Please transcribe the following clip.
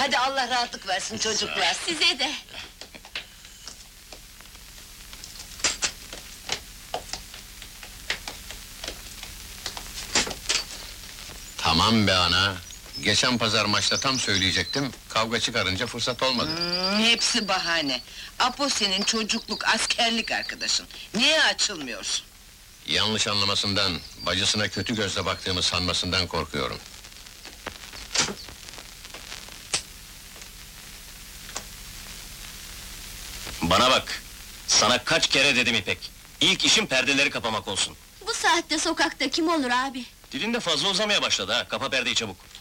Hadi Allah rahatlık versin çocuklar. Size de. Tamam be ana! Geçen pazar maçta tam söyleyecektim, kavga çıkarınca fırsat olmadı. Hepsi bahane. Apo senin çocukluk, askerlik arkadaşın. Niye açılmıyorsun? Yanlış anlamasından, bacısına kötü gözle baktığımı sanmasından korkuyorum. Bana bak! Sana kaç kere dedim İpek! İlk işim perdeleri kapamak olsun. Bu saatte sokakta kim olur abi? Dilin de fazla uzamaya başladı ha, kapa perdeyi çabuk!